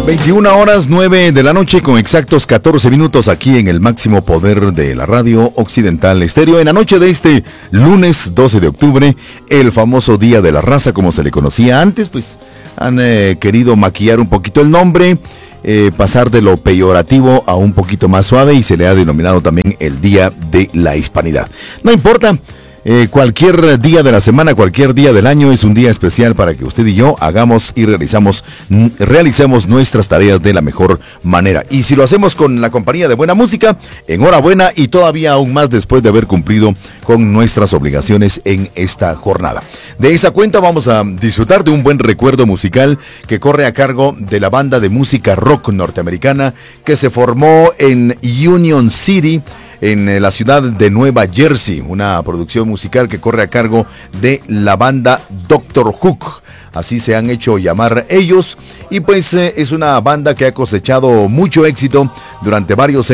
21:09 de la noche con exactos 14 minutos aquí en el máximo poder de la radio Occidental Estéreo. En la noche de este lunes 12 de octubre, el famoso Día de la Raza, como se le conocía antes, pues han querido maquillar un poquito el nombre, pasar de lo peyorativo a un poquito más suave y se le ha denominado también el Día de la Hispanidad. No importa. Cualquier día de la semana, cualquier día del año es un día especial para que usted y yo hagamos y realicemos nuestras tareas de la mejor manera. Y si lo hacemos con la compañía de buena música, enhorabuena, y todavía aún más después de haber cumplido con nuestras obligaciones en esta jornada. De esa cuenta vamos a disfrutar de un buen recuerdo musical que corre a cargo de la banda de música rock norteamericana que se formó en Union City, en la ciudad de Nueva Jersey, una producción musical que corre a cargo de la banda Dr. Hook. Así se han hecho llamar ellos, y pues es una banda que ha cosechado mucho éxito durante varios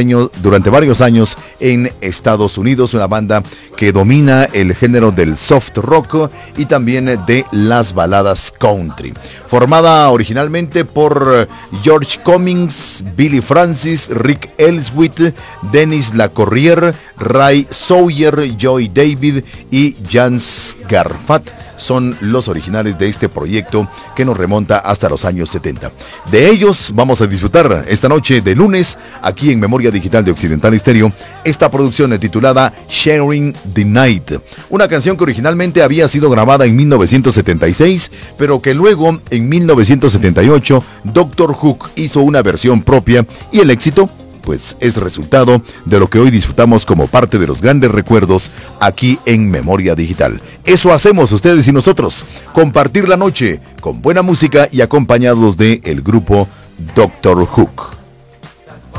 años en Estados Unidos, una banda que domina el género del soft rock y también de las baladas country. Formada originalmente por George Cummings, Billy Francis, Rick Elswit, Dennis LaCorriere, Ray Sawyer, Joy David y Jans Garfat, son los originales de este proyecto que nos remonta hasta los años 70. De ellos vamos a disfrutar esta noche de lunes, aquí en Memoria Digital de Occidental Estéreo, esta producción titulada Sharing the Night, una canción que originalmente había sido grabada en 1976, pero que luego en 1978 Dr. Hook hizo una versión propia, y el éxito pues es resultado de lo que hoy disfrutamos como parte de los grandes recuerdos aquí en Memoria Digital. Eso hacemos ustedes y nosotros, compartir la noche con buena música y acompañados de el grupo Dr. Hook.